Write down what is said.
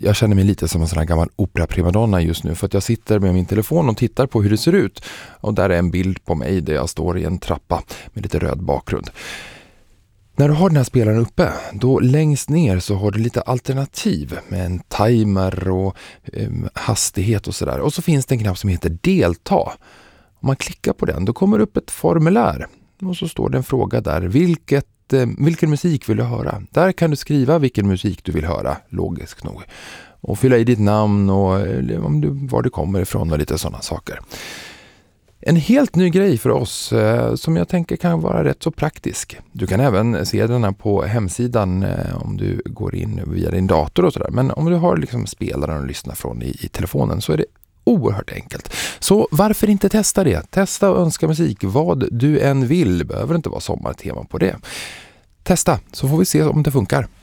Jag känner mig lite som en sån här gammal opera-primadonna just nu för att jag sitter med min telefon och tittar på hur det ser ut. Och där är en bild på mig där jag står i en trappa med lite röd bakgrund. När du har den här spelaren uppe, då längst ner så har du lite alternativ med en timer och hastighet och sådär. Och så finns det en knapp som heter delta. Om man klickar på den, då kommer upp ett formulär. Och så står det en fråga där. Vilken musik vill du höra? Där kan du skriva vilken musik du vill höra, logiskt nog. Och fylla i ditt namn och var du kommer ifrån och lite sådana saker. En helt ny grej för oss som jag tänker kan vara rätt så praktisk. Du kan även se den här på hemsidan om du går in via din dator och sådär. Men om du har liksom spelaren att lyssna från i telefonen så är det oerhört enkelt. Så varför inte testa det? Testa och önska musik vad du än vill. Behöver inte vara sommartema på det. Testa så får vi se om det funkar.